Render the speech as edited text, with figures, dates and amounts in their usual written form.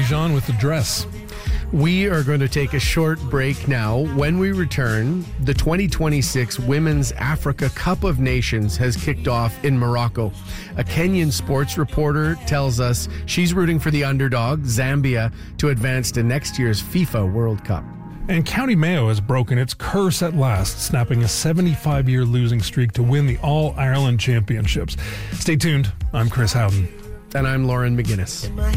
Jean with the dress. We are going to take a short break now. When we return, the 2026 Women's Africa Cup of Nations has kicked off in Morocco. A Kenyan sports reporter tells us she's rooting for the underdog, Zambia, to advance to next year's FIFA World Cup. And County Mayo has broken its curse at last, snapping a 75-year losing streak to win the All-Ireland Championships. Stay tuned. I'm Chris Howden. And I'm Lauren McGinnis.